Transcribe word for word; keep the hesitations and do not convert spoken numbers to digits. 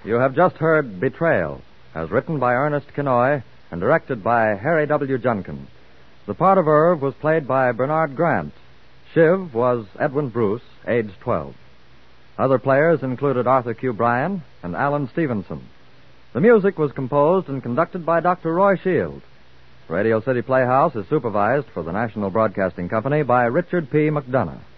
You have just heard Betrayal, as written by Ernest Kinoy and directed by Harry W. Junkin. The part of Irv was played by Bernard Grant. Shiv was Edwin Bruce, age twelve. Other players included Arthur Q. Bryan and Alan Stevenson. The music was composed and conducted by Doctor Roy Shield. Radio City Playhouse is supervised for the National Broadcasting Company by Richard P. McDonough.